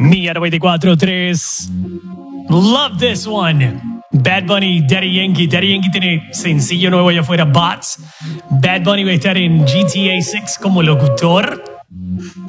Mía 94.3. Love this one. Bad Bunny, Daddy Yankee. Daddy Yankee tiene sencillo nuevo allá afuera, Bots. Bad Bunny va a estar en GTA 6 como locutor.